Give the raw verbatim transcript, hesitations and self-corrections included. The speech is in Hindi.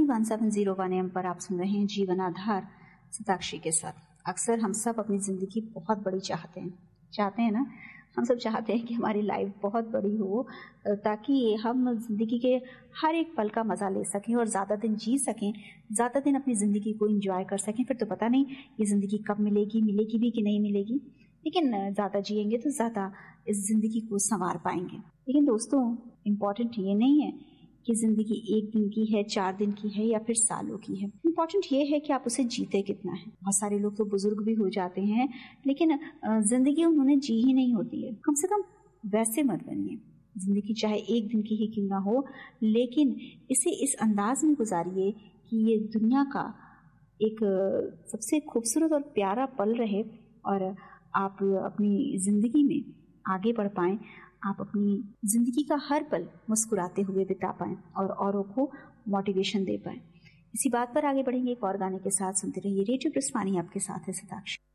ब्रह्मवाणी one seven zero one M पर आप सुन रहे हैं जीवन आधार सताक्षी के साथ। अक्सर हम सब अपनी जिंदगी बहुत बड़ी चाहते हैं चाहते हैं ना हम सब चाहते हैं कि हमारी लाइफ बहुत बड़ी हो ताकि हम जिंदगी के हर एक पल का मजा ले सकें और ज्यादा दिन जी सकें, ज्यादा दिन अपनी जिंदगी को एंजॉय कर सकें। फिर तो पता नहीं ये जिंदगी कब मिलेगी, मिलेगी भी कि नहीं मिलेगी, लेकिन ज्यादा जिएंगे तो ज्यादा इस जिंदगी को संवार पाएंगे। लेकिन दोस्तों, इम्पोर्टेंट ये नहीं है कि जिंदगी एक दिन की है, चार दिन की है या फिर सालों की है। इम्पोर्टेंट ये है कि आप उसे जीते कितना है। बहुत सारे लोग तो बुजुर्ग भी हो जाते हैं लेकिन जिंदगी उन्होंने जी ही नहीं होती है। कम से कम वैसे मत बनिए। जिंदगी चाहे एक दिन की ही क्यों ना हो, लेकिन इसे इस अंदाज में गुजारिए कि ये दुनिया का एक सबसे खूबसूरत और प्यारा पल रहे और आप अपनी जिंदगी में आगे बढ़ पाएं। आप अपनी जिंदगी का हर पल मुस्कुराते हुए बिता पाएं और औरों को मोटिवेशन दे पाएं। इसी बात पर आगे बढ़ेंगे एक और गाने के साथ। सुनते रहिए रेडियो ब्रह्मवाणी, आपके साथ है सताक्षी।